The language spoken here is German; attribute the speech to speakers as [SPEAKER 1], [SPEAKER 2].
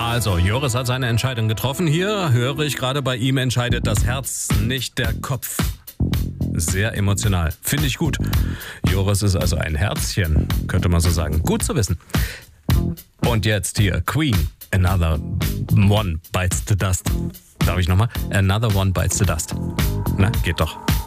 [SPEAKER 1] Also, Joris hat seine Entscheidung getroffen. Hier höre ich gerade, bei ihm entscheidet das Herz, nicht der Kopf. Sehr emotional. Finde ich gut. Joris ist also ein Herzchen, könnte man so sagen. Gut zu wissen. Und jetzt hier, Queen. Another One Bites the Dust. Darf ich nochmal? Another One Bites the Dust. Na, geht doch.